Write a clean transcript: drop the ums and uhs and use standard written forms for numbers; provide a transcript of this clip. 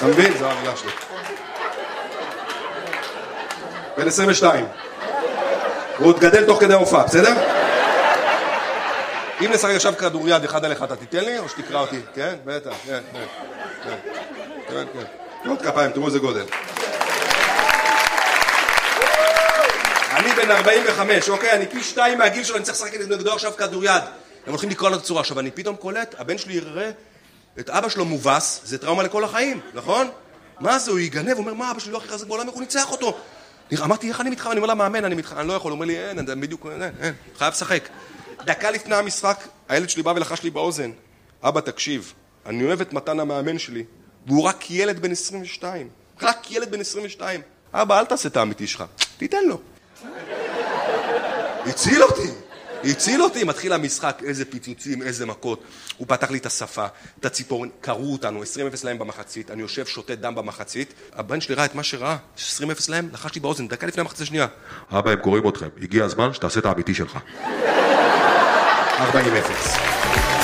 אתה מבין? זו המילה שלי. בן 22. הוא עוד גדל תוך כדי ההופעה, בסדר? אם נשחק עכשיו כדוריד אחד על אחד, אתה תיתן לי או שתקרא אותי? כן? בטח, כן, כן. כן, כן. עוד כפיים, תראו איזה גודל. אני בן 45, אוקיי? אני פי 2 מהגיל שלו, אני צריך לשחק נגדו עכשיו כדוריד. הם הולכים לקרוא לו צורה. עכשיו, אני פתאום קולט, הבן שלי יראה את אבא שלו מובס, זה טראומה לכל החיים, נכון? מה זה? הוא יגנב, הוא אומר, מה, אבא שלי לא הכי חזק בעולם, איך הוא ניצח אותו? אמרתי, איך אני מתחרמן? אני אומר לה, מאמן, אני לא יכול. הוא אומר לי, אין, בדיוק, אין, חייב לשחק. דקה לפני המשחק, הילד שלי בא ולחש לי באוזן, אבא, תקשיב, אני אוהב את מתן המאמן שלי, והוא רק ילד בן 22. רק ילד בן 22. אבא, אל תעשה את האמיתי שלך, תיתן לו. הציל אותי, מתחיל המשחק, איזה פיצוצים, איזה מכות. הוא פתח לי את השפה, את הציפורן, קראו אותנו, 20-0 להם במחצית, אני יושב, שותה דם במחצית, הבן שלי ראה את מה שראה, 20-0 להם, לחש לי באוזן, דקה לפני המחצית השנייה. אבא, הם קוראים אתכם, הגיע הזמן שתעשה את האמיתי שלך. 40-0.